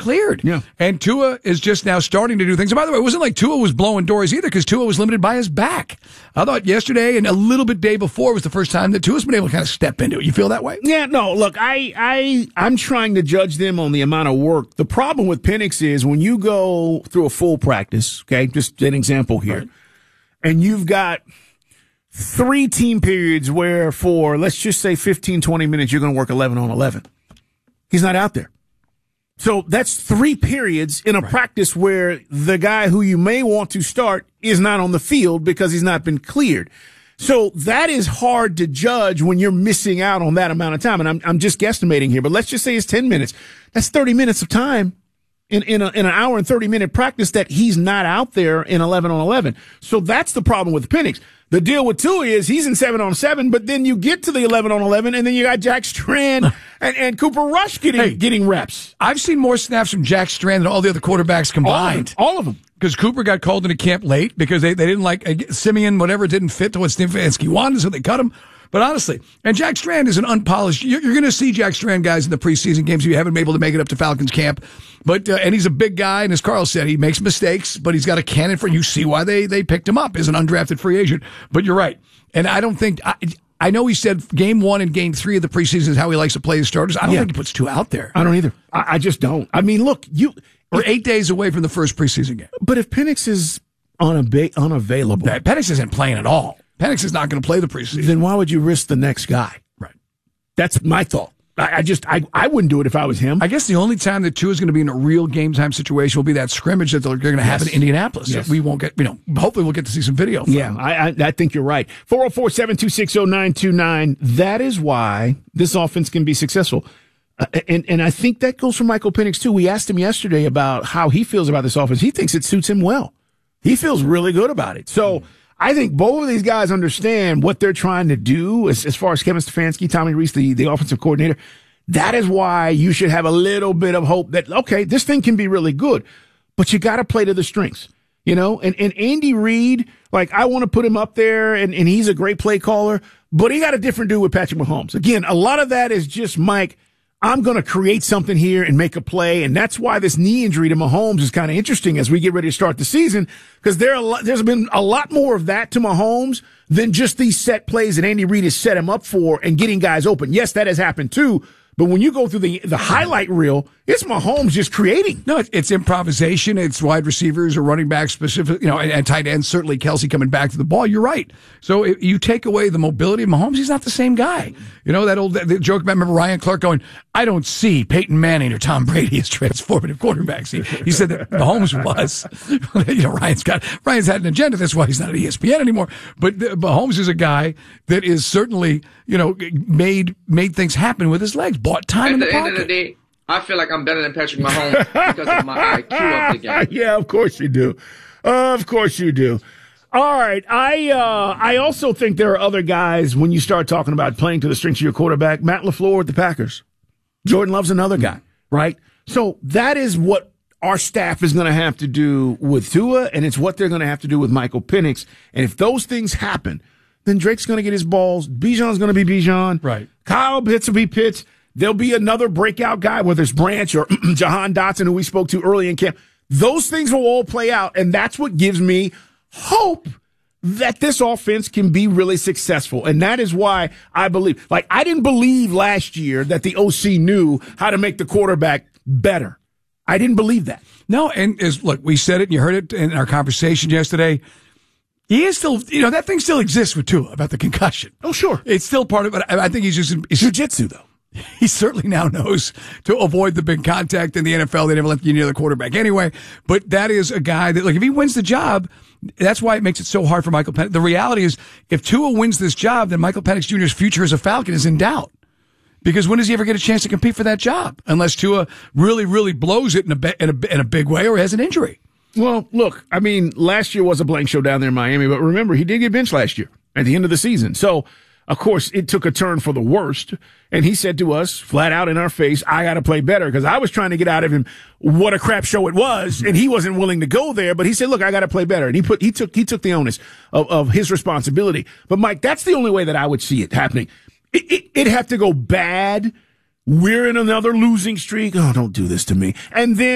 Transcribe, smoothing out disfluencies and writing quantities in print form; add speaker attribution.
Speaker 1: cleared.
Speaker 2: Yeah.
Speaker 1: And Tua is just now starting to do things. And by the way, it wasn't like Tua was blowing doors either, because Tua was limited by his back. I thought yesterday and a little bit day before was the first time that Tua's been able to kind of step into it. You feel that way?
Speaker 2: Yeah, no, look, I'm trying to judge them on the amount of work. The problem with Penix is when you go through a full practice, okay, just an example here, right, and you've got 3 team periods where for, let's just say 15, 20 minutes, you're going to work 11 on 11. He's not out there. So that's 3 periods in a practice where the guy who you may want to start is not on the field because he's not been cleared. So that is hard to judge when you're missing out on that amount of time. And I'm just guesstimating here, but let's just say it's 10 minutes. That's 30 minutes of time in an hour and 30-minute practice that he's not out there in 11 on 11. So that's the problem with Penix. The deal with Tua is he's in 7 on 7, but then you get to the 11 on 11, and then you got Jack Strand and Cooper Rush getting reps.
Speaker 1: I've seen more snaps from Jack Strand than all the other quarterbacks combined.
Speaker 2: All of them.
Speaker 1: Because Cooper got called into camp late because they didn't like Simeon, whatever, didn't fit to what Stefanski wanted, so they cut him. But honestly, and Jack Strand is an unpolished. You're going to see Jack Strand guys in the preseason games if you haven't been able to make it up to Falcons camp. But and he's a big guy, and as Carl said, he makes mistakes, but he's got a cannon for. You see why they picked him up as an undrafted free agent. But you're right, and I don't think I know he said game 1 and game 3 of the preseason is how he likes to play his starters. I don't think he puts 2 out there.
Speaker 2: I don't either. I just don't. I mean, look,
Speaker 1: we're 8 days away from the first preseason game.
Speaker 2: But if Penix is unavailable,
Speaker 1: Penix isn't playing at all. Penix is not going to play the preseason.
Speaker 2: Then why would you risk the next guy?
Speaker 1: Right.
Speaker 2: That's my thought. I wouldn't do it if I was him.
Speaker 1: I guess the only time that Tua is going to be in a real game time situation will be that scrimmage that they're going to have in Indianapolis.
Speaker 2: Yes.
Speaker 1: We won't get, hopefully we'll get to see some video.
Speaker 2: Yeah, I think you're right. 404-726-0929. That is why this offense can be successful. And I think that goes for Michael Penix too. We asked him yesterday about how he feels about this offense. He thinks it suits him well. He feels really good about it. So I think both of these guys understand what they're trying to do as far as Kevin Stefanski, Tommy Rees, the offensive coordinator. That is why you should have a little bit of hope that, okay, this thing can be really good, but you got to play to the strengths, and Andy Reid, like, I want to put him up there and he's a great play caller, but he got a different dude with Patrick Mahomes. Again, a lot of that is just, Mike, I'm going to create something here and make a play. And that's why this knee injury to Mahomes is kind of interesting as we get ready to start the season, because there's been a lot more of that to Mahomes than just these set plays that Andy Reid has set him up for and getting guys open. Yes, that has happened too. But when you go through the highlight reel, it's Mahomes just creating.
Speaker 1: No, it's improvisation. It's wide receivers or running backs specific, and tight ends, certainly Kelsey coming back to the ball. You're right. So if you take away the mobility of Mahomes, he's not the same guy. That joke about, remember Ryan Clark going, I don't see Peyton Manning or Tom Brady as transformative quarterbacks. He said that Mahomes was. Ryan's had an agenda. That's why he's not at ESPN anymore. But Mahomes is a guy that is certainly, made things happen with his legs. Bought time in the pocket.
Speaker 3: At the end of the day, I feel like I'm better than Patrick Mahomes because of my IQ up the game.
Speaker 2: Yeah, of course you do. Of course you do. All right. I also think there are other guys when you start talking about playing to the strengths of your quarterback. Matt LaFleur with the Packers. Jordan Love's another guy, right? So that is what our staff is going to have to do with Tua, and it's what they're going to have to do with Michael Penix. And if those things happen, then Drake's going to get his balls. Bijan's going to be Bijan.
Speaker 1: Right.
Speaker 2: Kyle Pitts will be Pitts. There'll be another breakout guy, whether it's Branch or Jahan Dotson, who we spoke to early in camp. Those things will all play out, and that's what gives me hope that this offense can be really successful. And that is why I believe. Like, I didn't believe last year that the OC knew how to make the quarterback better. I didn't believe that.
Speaker 1: No, and look, we said it, and you heard it in our conversation yesterday. He is still, that thing still exists with Tua about the concussion.
Speaker 2: Oh, sure.
Speaker 1: It's still part of it. I think it's
Speaker 2: jiu-jitsu, though.
Speaker 1: He certainly now knows to avoid the big contact in the NFL. They never let you near the quarterback anyway. But that is a guy that, if he wins the job, that's why it makes it so hard for Michael Penix. The reality is, if Tua wins this job, then Michael Penix Jr.'s future as a Falcon is in doubt. Because when does he ever get a chance to compete for that job? Unless Tua really, really blows it in a big way or has an injury.
Speaker 2: Well, look, I mean, last year was a blank show down there in Miami, but remember, he did get benched last year at the end of the season. So, of course, it took a turn for the worst. And he said to us, flat out in our face, I got to play better, because I was trying to get out of him what a crap show it was, and he wasn't willing to go there. But he said, look, I got to play better. And he took the onus of his responsibility. But, Mike, that's the only way that I would see it happening. It'd have to go bad. We're in another losing streak. Oh, don't do this to me. And then